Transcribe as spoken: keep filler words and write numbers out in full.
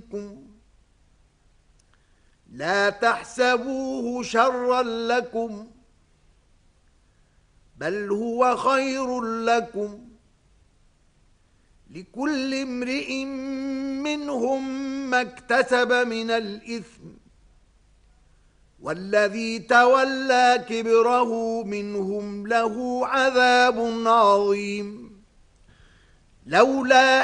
منكم لا تحسبوه شرا لكم بل هو خير لكم لكل امرئ منهم ما اكتسب من الإثم والذي تولى كبره منهم له عذاب عظيم لولا